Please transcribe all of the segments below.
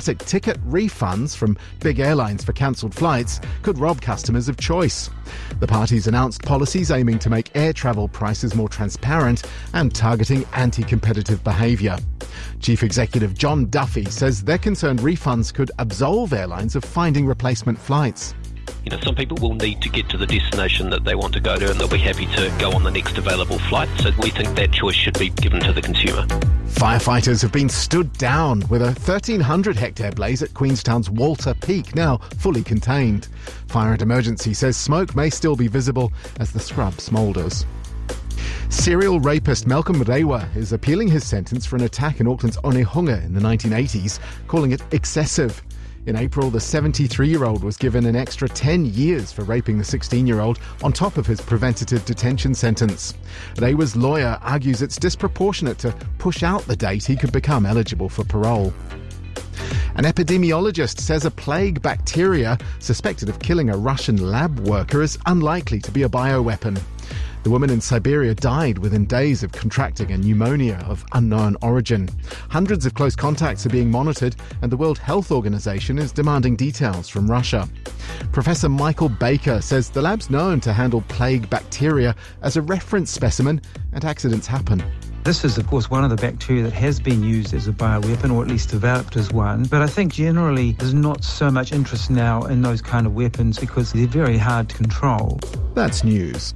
classic ticket refunds from big airlines for cancelled flights could rob customers of choice. The parties announced policies aiming to make air travel prices more transparent and targeting anti-competitive behaviour. Chief Executive John Duffy says they're concerned refunds could absolve airlines of finding replacement flights. Some people will need to get to the destination that they want to go to, and they'll be happy to go on the next available flight. So we think that choice should be given to the consumer. Firefighters have been stood down with a 1,300-hectare blaze at Queenstown's Walter Peak now fully contained. Fire and Emergency says smoke may still be visible as the scrub smoulders. Serial rapist Malcolm Rewa is appealing his sentence for an attack in Auckland's Onehunga in the 1980s, calling it excessive. In April, the 73-year-old was given an extra 10 years for raping the 16-year-old on top of his preventative detention sentence. Rewa's lawyer argues it's disproportionate to push out the date he could become eligible for parole. An epidemiologist says a plague bacteria suspected of killing a Russian lab worker is unlikely to be a bioweapon. The woman in Siberia died within days of contracting a pneumonia of unknown origin. Hundreds of close contacts are being monitored, and the World Health Organization is demanding details from Russia. Professor Michael Baker says the lab's known to handle plague bacteria as a reference specimen, and accidents happen. This is, of course, one of the bacteria that has been used as a bioweapon, or at least developed as one. But I think generally there's not so much interest now in those kind of weapons because they're very hard to control. That's news.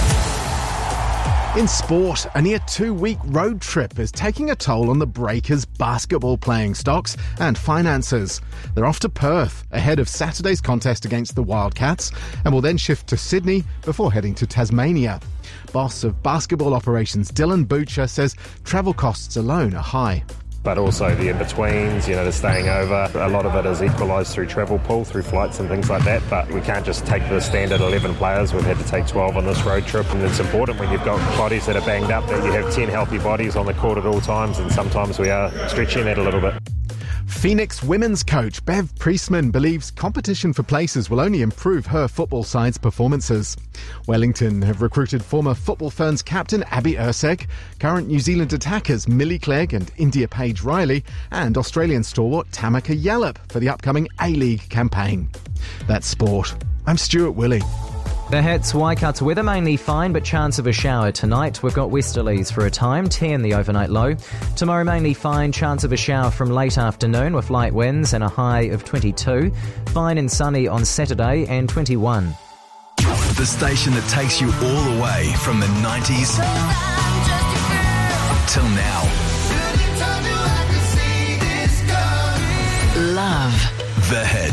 In sport, a near 2-week road trip is taking a toll on the Breakers' basketball playing stocks and finances. They're off to Perth ahead of Saturday's contest against the Wildcats and will then shift to Sydney before heading to Tasmania. Boss of basketball operations Dylan Butcher says travel costs alone are high. But also the in-betweens, the staying over. A lot of it is equalised through travel pool, through flights and things like that. But we can't just take the standard 11 players. We've had to take 12 on this road trip. And it's important when you've got bodies that are banged up that you have 10 healthy bodies on the court at all times. And sometimes we are stretching that a little bit. Phoenix women's coach Bev Priestman believes competition for places will only improve her football side's performances. Wellington have recruited former Football Ferns captain Abby Erceg, current New Zealand attackers Millie Clegg and India Paige Riley, and Australian stalwart Tamika Yallop for the upcoming A-League campaign. That's sport. I'm Stuart Willey. The Hits Waikato weather mainly fine, but chance of a shower tonight. We've got westerlies for a time, 10 the overnight low. Tomorrow mainly fine, chance of a shower from late afternoon with light winds and a high of 22. Fine and sunny on Saturday and 21. The station that takes you all the way from the 90s till now. Love. The Hits.